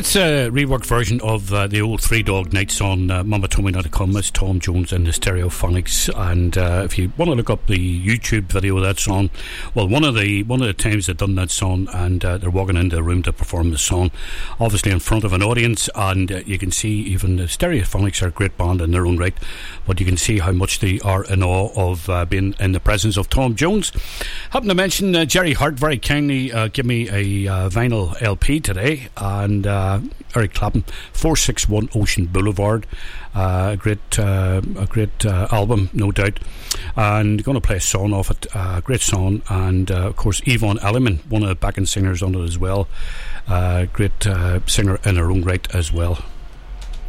It's a reworked version of the old Three Dog Nights on mamatomy.com. It's Tom Jones and the Stereophonics, and if you want to look up the YouTube video of that song, well, one of the times they've done that song, and they're walking into the room to perform the song, obviously in front of an audience, and you can see even the Stereophonics are a great band in their own right, but you can see how much they are in awe of being in the presence of Tom Jones. Happen to mention Jerry Hart very kindly gave me a vinyl LP today, and Eric Clapton, 461 Ocean Boulevard, a great album, no doubt, and going to play a song off it, a great song, and of course Yvonne Elliman, one of the backing singers on it as well, great singer in her own right as well.